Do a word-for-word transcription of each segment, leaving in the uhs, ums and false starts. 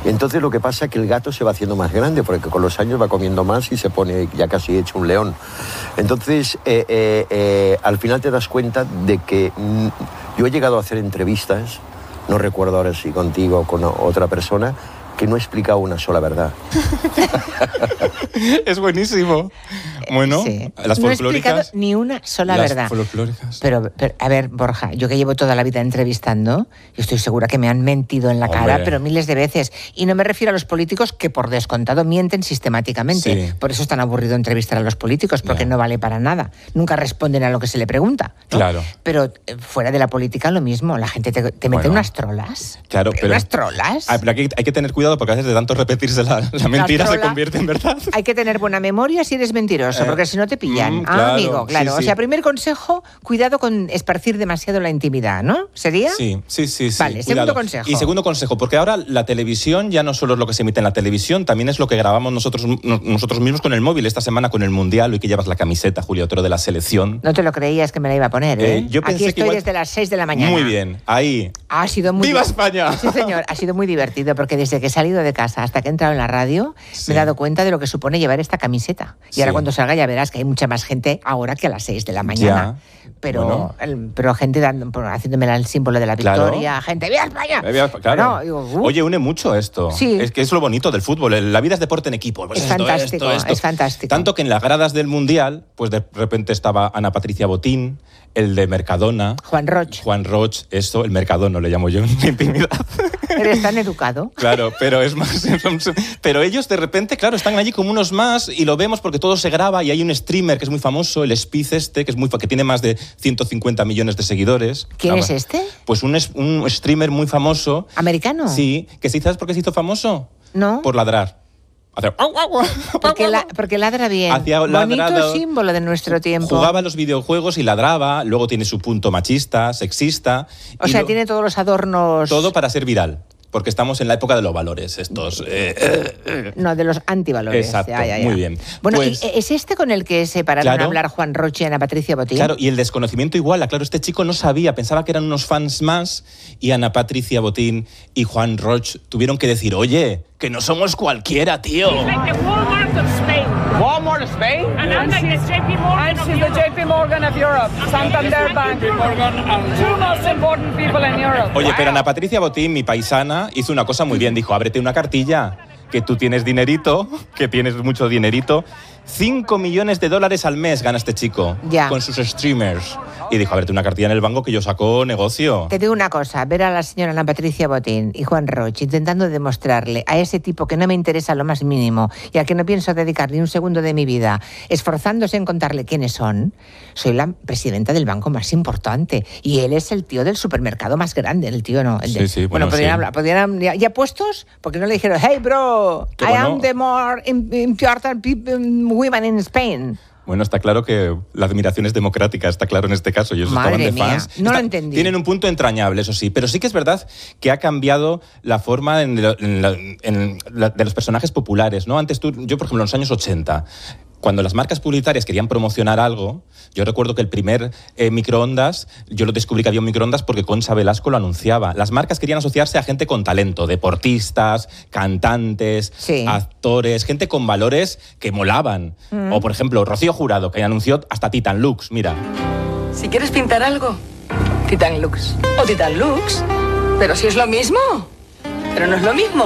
Entonces lo que pasa es que el gato se va haciendo más grande, porque con los años va comiendo más y se pone ya casi hecho un león. Entonces, eh, eh, eh, al final te das cuenta de que mm, yo he llegado a hacer entrevistas, no recuerdo ahora si contigo o con otra persona, que no he explicado una sola verdad. Es buenísimo. Bueno, sí. Las folclóricas. No he explicado ni una sola las verdad. folclóricas. Pero, pero, a ver, Borja, yo que llevo toda la vida entrevistando, yo estoy segura que me han mentido en la Hombre. cara, pero miles de veces. Y no me refiero a los políticos que por descontado mienten sistemáticamente. Sí. Por eso es tan aburrido entrevistar a los políticos, porque Ya. no vale para nada. Nunca responden a lo que se le pregunta, ¿no? Claro. Pero eh, fuera de la política lo mismo. La gente te, te mete Bueno. unas trolas. Claro, pero- ¿Unas trolas? Ah, pero aquí hay que tener cuidado porque a veces de tanto repetirse la, la mentira se trola. convierte en verdad. Hay que tener buena memoria si eres mentiroso, Eh, porque si no te pillan. mm, ah, claro, amigo, claro. sí, sí. O sea, primer consejo, cuidado con esparcir demasiado la intimidad, ¿no? ¿Sería? Sí, sí, sí. sí, Vale, segundo consejo. Y segundo consejo, porque ahora la televisión ya no solo es lo que se emite en la televisión, también es lo que grabamos nosotros, no- nosotros mismos con el móvil. Esta semana con el Mundial, hoy que llevas la camiseta, Julio Otero, de la selección. No te lo creías que me la iba a poner, ¿eh? Eh, yo pensé Aquí que estoy igual- desde las seis de la mañana. Muy bien, ahí. Ha sido muy ¡Viva di- España! Sí, señor, ha sido muy divertido porque desde que he salido de casa hasta que he entrado en la radio Sí. me he dado cuenta de lo que supone llevar esta camiseta. Y Sí. ahora cuando salga ya verás que hay mucha más gente ahora que a las seis de la mañana. Pero, Bueno. el- pero gente dando, por- haciéndome el símbolo de la Claro. victoria, gente, ¡viva España! Eh, viva- Claro. Bueno, digo, uh, Oye, une mucho esto. Sí. Es que es lo bonito del fútbol. el- La vida es deporte en equipo. Pues Es esto, fantástico, esto, esto. es fantástico. Tanto que en las gradas del Mundial, pues de repente estaba Ana Patricia Botín, el de Mercadona. Juan Roch, Juan Roch, esto, el Mercadono le llamo yo en mi intimidad. eres tan educado. Claro, pero es más. Pero ellos de repente, claro, están allí como unos más y lo vemos porque todo se graba y hay un streamer que es muy famoso, el Spiz este, que es muy fa- que tiene más de ciento cincuenta millones de seguidores. ¿Quién Ah, es este? Pues un, es- un streamer muy famoso. ¿Americano? Sí, que sí, ¿sabes por qué se hizo famoso? ¿No? Por ladrar. Hacer- Porque, la- porque ladra bien. Hacía Bonito ladrado. símbolo de nuestro tiempo. Jugaba a los videojuegos y ladraba, luego tiene su punto machista, sexista. O y sea, lo- tiene todos los adornos... todo para ser viral. Porque estamos en la época de los valores, estos. eh, eh, No, de los antivalores. Exacto, Ya, ya, ya. muy bien. Bueno, Pues- ¿y ¿es este con el que se pararon Claro. a hablar Juan Roche y Ana Patricia Botín? Claro, y el desconocimiento igual. Claro, este chico no sabía, pensaba que eran unos fans más y Ana Patricia Botín y Juan Roch tuvieron que decir, oye, que no somos cualquiera, tío. Like the Walmart of Spain. Walmart of Spain? And I'm like the J P Morgan And of she's the Europe. J P Morgan of Europe. Santander Bank. Two most important people in Europe. Oye, pero Ana Patricia Botín, mi paisana, hizo una cosa muy bien. Dijo, ábrete una cartilla, que tú tienes dinerito, que tienes mucho dinerito. Cinco millones de dólares al mes gana este chico Ya. con sus streamers. Y dijo, ábrete una cartilla en el banco que yo saco negocio. Te digo una cosa, ver a la señora Ana Patricia Botín y Juan Roche intentando demostrarle a ese tipo que no me interesa lo más mínimo y al que no pienso dedicar ni un segundo de mi vida, esforzándose en contarle quiénes son, soy la presidenta del banco más importante y él es el tío del supermercado más grande, el tío no. El de, Sí, sí, bueno, podrían sí. hablar, podrían, ya, ya puestos, porque no le dijeron, hey bro, Qué I bueno. am the more im- important people, women in Spain. Bueno, está claro que la admiración es democrática, está claro en este caso. Y ellos Madre estaban de mía, fans. no lo Está- entendí. Tienen un punto entrañable, eso sí. Pero sí que es verdad que ha cambiado la forma en lo- en la- en la- de los personajes populares, ¿no? Antes tú, yo, por ejemplo, en los años ochenta, cuando las marcas publicitarias querían promocionar algo, yo recuerdo que el primer eh, microondas, yo lo descubrí que había un microondas porque Concha Velasco lo anunciaba. Las marcas querían asociarse a gente con talento, deportistas, cantantes, Sí. actores, gente con valores que molaban. O, por ejemplo, Rocío Jurado, que anunció hasta Titan Lux, mira. Si quieres pintar algo, Titan Lux. O Titan Lux. Pero si es lo mismo. Pero no es lo mismo.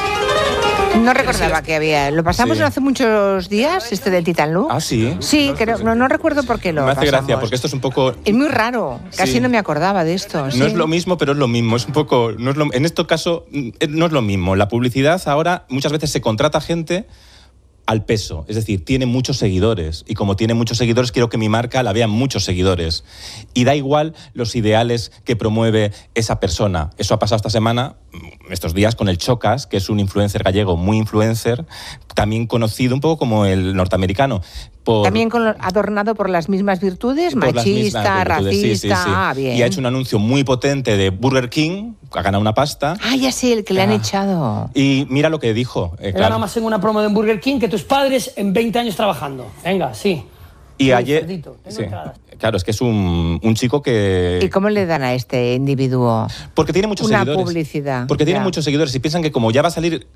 No recordaba que había. ¿Lo pasamos Sí. hace muchos días, este del Titan Lux? Ah, sí. Sí, creo, no, no recuerdo por qué lo Me hace pasamos. gracia, porque esto es un poco... Es muy raro, casi Sí. no me acordaba de esto. sí. No es lo mismo, pero es lo mismo. Es un poco. No es lo- en este caso, mm, no es lo mismo. La publicidad ahora muchas veces se contrata gente al peso. Es decir, tiene muchos seguidores. Y como tiene muchos seguidores, quiero que mi marca la vean muchos seguidores. Y da igual los ideales que promueve esa persona. Eso ha pasado esta semana, estos días, con el Chocas, que es un influencer gallego muy influencer, también conocido un poco como el norteamericano. Por, También con lo- adornado por las mismas virtudes, por las machista, mismas virtudes. Sí, racista. sí, sí. Ah, bien. Y ha hecho un anuncio muy potente de Burger King, ha ganado una pasta. Ah, ya sé, el que le han Ah. echado. Y mira lo que dijo. eh, He claro. ganado más en una promo de un Burger King que tus padres en veinte años trabajando. Venga, sí. Y Sí, ayer. cerdito, tengo sí, entradas. claro, es que es un, un chico que. ¿Y cómo le dan a este individuo? Porque tiene muchos Una seguidores. publicidad, Porque tiene ya. muchos seguidores y piensan que como ya va a salir